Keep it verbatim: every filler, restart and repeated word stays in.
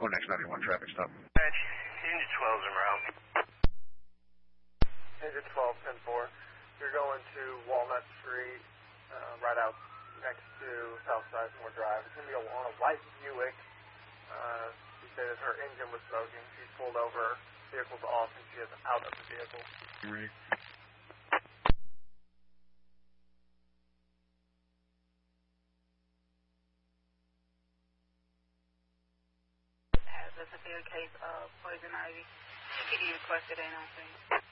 Oh, next ninety-one traffic stop. Engine twelve's en route. Engine twelve, ten four. You're going to Walnut Street, uh, right out next to South Sizemore Drive. It's going to be a, on a white Buick. Uh, she said that her engine was smoking. She's pulled over. Vehicle's off, and she is out of the vehicle. Right. Has a severe case of poison ivy. P D requested ain't on scene.